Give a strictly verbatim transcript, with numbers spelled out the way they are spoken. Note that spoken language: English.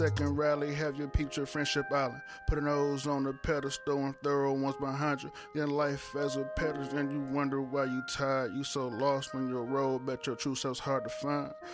Second rally, have your picture Friendship Island. Put a nose on the pedestal and thorough ones behind you. Get life as a pedestal and you wonder why you tired. You so lost when your road, bet your true self's hard to find.